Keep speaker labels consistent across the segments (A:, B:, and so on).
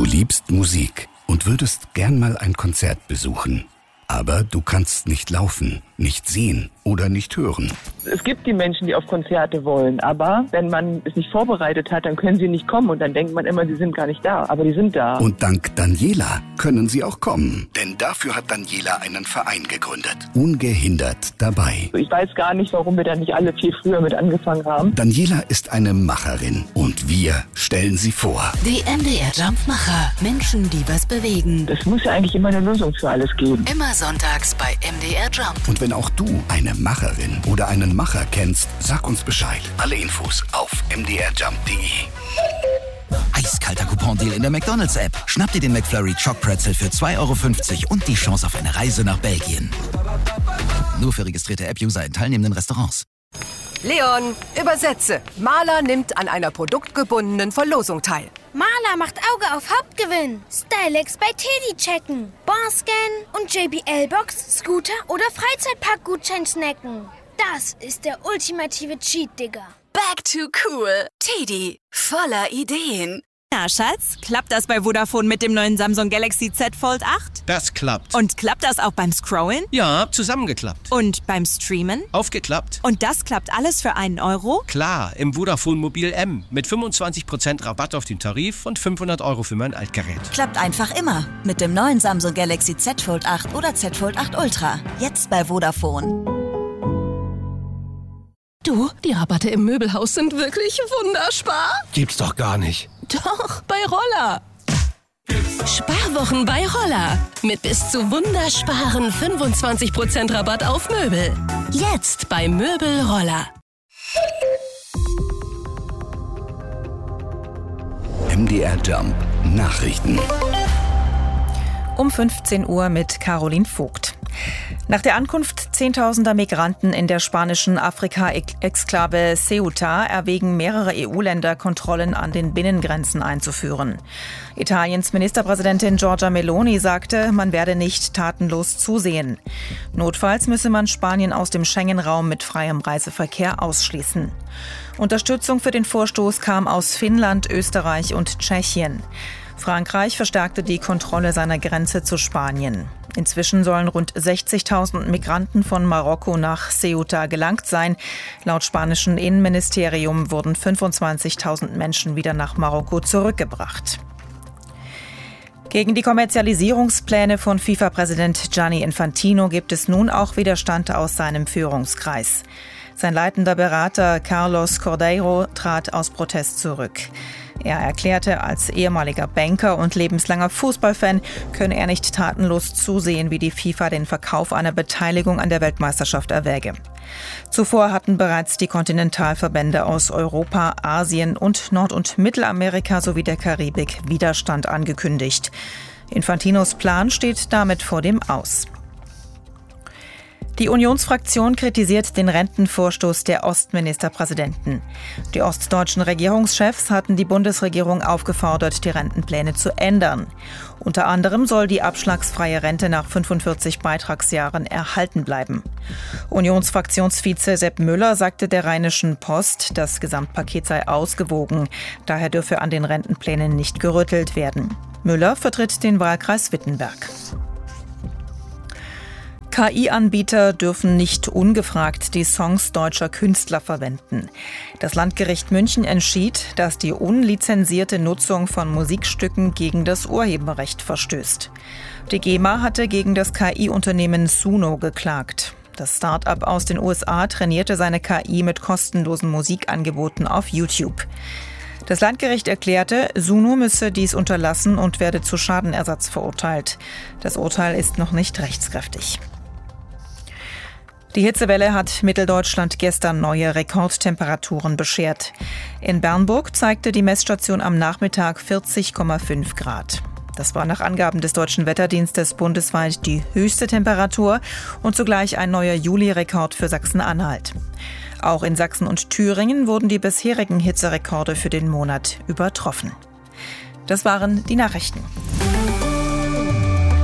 A: Du liebst Musik und würdest gern mal ein Konzert besuchen. Aber du kannst nicht laufen, nicht sehen oder nicht hören.
B: Es gibt die Menschen, die auf Konzerte wollen, aber wenn man es nicht vorbereitet hat, dann können sie nicht kommen und dann denkt man immer, sie sind gar nicht da, aber die sind da.
A: Und dank Daniela können sie auch kommen, denn dafür hat Daniela einen Verein gegründet. Ungehindert dabei.
B: Ich weiß gar nicht, warum wir da nicht alle viel früher mit angefangen haben.
A: Daniela ist eine Macherin und wir stellen sie vor.
C: Die MDR Jump-Macher. Menschen, die was bewegen.
B: Es muss ja eigentlich immer eine Lösung für alles geben.
C: Immer sonntags bei MDR Jump.
A: Und wenn auch du eine Macherin oder einen Macher kennst, sag uns Bescheid. Alle Infos auf mdrjump.de.
D: Eiskalter Coupon-Deal in der McDonalds-App. Schnapp dir den McFlurry Choc Pretzel für 2,50 € und die Chance auf eine Reise nach Belgien. Nur für registrierte App-User in teilnehmenden Restaurants.
E: Leon, übersetze. Maler nimmt an einer produktgebundenen Verlosung teil.
F: Maler macht Auge auf Hauptgewinn. Stylex bei Teddy checken. Barscan und JBL-Box, Scooter oder Freizeitpark-Gutschein snacken. Das ist der ultimative Cheat, Digga.
C: Back to cool. Teddy, voller Ideen.
G: Na, Schatz, klappt das bei Vodafone mit dem neuen Samsung Galaxy Z Fold 8?
H: Das klappt.
G: Und klappt das auch beim Scrollen?
H: Ja, zusammengeklappt.
G: Und beim Streamen?
H: Aufgeklappt.
G: Und das klappt alles für €1?
H: Klar, im Vodafone Mobil M. Mit 25% Rabatt auf den Tarif und 500 € für mein Altgerät.
I: Klappt einfach immer. Mit dem neuen Samsung Galaxy Z Fold 8 oder Z Fold 8 Ultra. Jetzt bei Vodafone.
J: Du, die Rabatte im Möbelhaus sind wirklich wunderbar.
H: Gibt's doch gar nicht.
J: Doch, bei Roller. Sparwochen bei Roller. Mit bis zu wundersparen 25% Rabatt auf Möbel. Jetzt bei Möbel Roller.
A: MDR Jump Nachrichten.
K: Um 15 Uhr mit Caroline Vogt. Nach der Ankunft zehntausender Migranten in der spanischen Afrika-Exklave Ceuta erwägen mehrere EU-Länder, Kontrollen an den Binnengrenzen einzuführen. Italiens Ministerpräsidentin Giorgia Meloni sagte, man werde nicht tatenlos zusehen. Notfalls müsse man Spanien aus dem Schengen-Raum mit freiem Reiseverkehr ausschließen. Unterstützung für den Vorstoß kam aus Finnland, Österreich und Tschechien. Frankreich verstärkte die Kontrolle seiner Grenze zu Spanien. Inzwischen sollen rund 60.000 Migranten von Marokko nach Ceuta gelangt sein. Laut spanischem Innenministerium wurden 25.000 Menschen wieder nach Marokko zurückgebracht. Gegen die Kommerzialisierungspläne von FIFA-Präsident Gianni Infantino gibt es nun auch Widerstand aus seinem Führungskreis. Sein leitender Berater Carlos Cordeiro trat aus Protest zurück. Er erklärte, als ehemaliger Banker und lebenslanger Fußballfan könne er nicht tatenlos zusehen, wie die FIFA den Verkauf einer Beteiligung an der Weltmeisterschaft erwäge. Zuvor hatten bereits die Kontinentalverbände aus Europa, Asien und Nord- und Mittelamerika sowie der Karibik Widerstand angekündigt. Infantinos Plan steht damit vor dem Aus. Die Unionsfraktion kritisiert den Rentenvorstoß der Ostministerpräsidenten. Die ostdeutschen Regierungschefs hatten die Bundesregierung aufgefordert, die Rentenpläne zu ändern. Unter anderem soll die abschlagsfreie Rente nach 45 Beitragsjahren erhalten bleiben. Unionsfraktionsvize Sepp Müller sagte der Rheinischen Post, das Gesamtpaket sei ausgewogen. Daher dürfe an den Rentenplänen nicht gerüttelt werden. Müller vertritt den Wahlkreis Wittenberg. KI-Anbieter dürfen nicht ungefragt die Songs deutscher Künstler verwenden. Das Landgericht München entschied, dass die unlizenzierte Nutzung von Musikstücken gegen das Urheberrecht verstößt. Die GEMA hatte gegen das KI-Unternehmen Suno geklagt. Das Start-up aus den USA trainierte seine KI mit kostenlosen Musikangeboten auf YouTube. Das Landgericht erklärte, Suno müsse dies unterlassen und werde zu Schadenersatz verurteilt. Das Urteil ist noch nicht rechtskräftig. Die Hitzewelle hat Mitteldeutschland gestern neue Rekordtemperaturen beschert. In Bernburg zeigte die Messstation am Nachmittag 40,5 Grad. Das war nach Angaben des Deutschen Wetterdienstes bundesweit die höchste Temperatur und zugleich ein neuer Juli-Rekord für Sachsen-Anhalt. Auch in Sachsen und Thüringen wurden die bisherigen Hitzerekorde für den Monat übertroffen. Das waren die Nachrichten.
J: Wir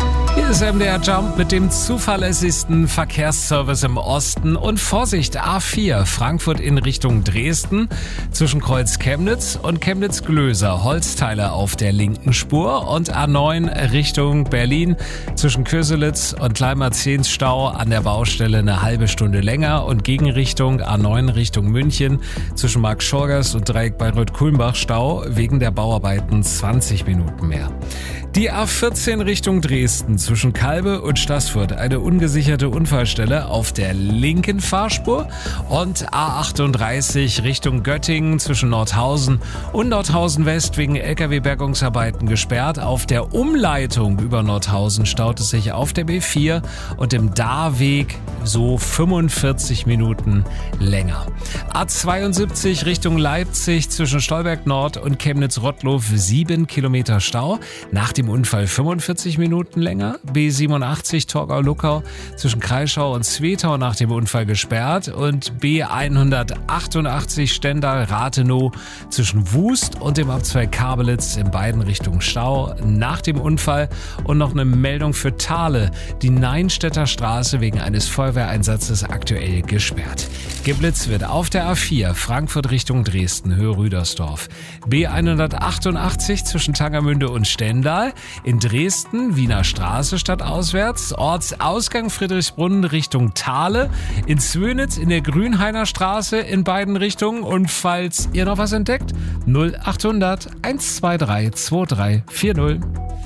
L: Hier ist MDR Jump mit dem zuverlässigsten Verkehrsservice im Osten. Und Vorsicht, A4, Frankfurt in Richtung Dresden, zwischen Kreuz Chemnitz und Chemnitz-Glöser, Holzteile auf der linken Spur. Und A9 Richtung Berlin, zwischen Köselitz und Kleinmarzehns-Stau an der Baustelle eine halbe Stunde länger. Und Gegenrichtung A9 Richtung München, zwischen Markt-Schorgers und Dreieck Bayreuth-Kulmbach Stau, wegen der Bauarbeiten 20 Minuten mehr. Die A14 Richtung Dresden, zwischen Kalbe und Staßfurt, eine ungesicherte Unfallstelle auf der linken Fahrspur. Und A38 Richtung Göttingen, zwischen Nordhausen und Nordhausen West, wegen LKW-Bergungsarbeiten gesperrt. Auf der Umleitung über Nordhausen staut es sich auf der B4 und im Dahrweg so 45 Minuten länger. A72 Richtung Leipzig, zwischen Stolberg Nord und Chemnitz-Rottlow 7 Kilometer Stau. Nach dem Unfall 45 Minuten länger. B87 Torgau-Luckau, zwischen Kreischau und Zwetau nach dem Unfall gesperrt. Und B188 Stendal-Rathenow, zwischen Wust und dem Abzweig Kabelitz, in beiden Richtungen Stau nach dem Unfall. Und noch eine Meldung für Thale. Die Neinstädter Straße wegen eines Feuerwehreinsatzes aktuell gesperrt. Geblitzt wird auf der A4 Frankfurt Richtung Dresden, Höhe Rüdersdorf. B188 zwischen Tangermünde und Stendal. In Dresden Wiener Straße stadtauswärts. Ortsausgang Friedrichsbrunn Richtung Thale. In Zwönitz in der Grünhainer Straße in beiden Richtungen. Und falls ihr noch was entdeckt, 0800 123 2340.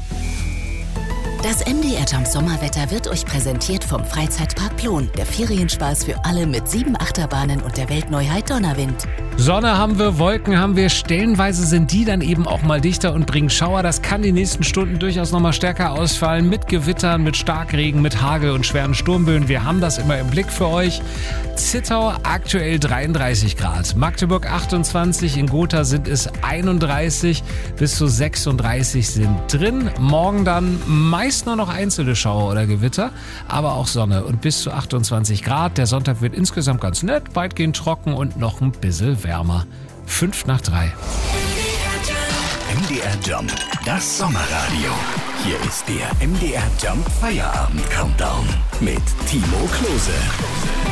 M: Das MDR Jump Sommerwetter wird euch präsentiert vom Freizeitpark Plon. Der Ferienspaß für alle mit 7 Achterbahnen und der Weltneuheit Donnerwind.
L: Sonne haben wir, Wolken haben wir, stellenweise sind die dann eben auch mal dichter und bringen Schauer. Das kann die nächsten Stunden durchaus nochmal stärker ausfallen, mit Gewittern, mit Starkregen, mit Hagel und schweren Sturmböen. Wir haben das immer im Blick für euch. Zittau aktuell 33 Grad, Magdeburg 28, in Gotha sind es 31, bis zu 36 sind drin. Morgen dann meist nur noch einzelne Schauer oder Gewitter, aber auch Sonne und bis zu 28 Grad. Der Sonntag wird insgesamt ganz nett, weitgehend trocken und noch ein bisschen wärmer. 5:03.
A: MDR Jump, das Sommerradio. Hier ist der MDR Jump Feierabend Countdown mit Timo Klose.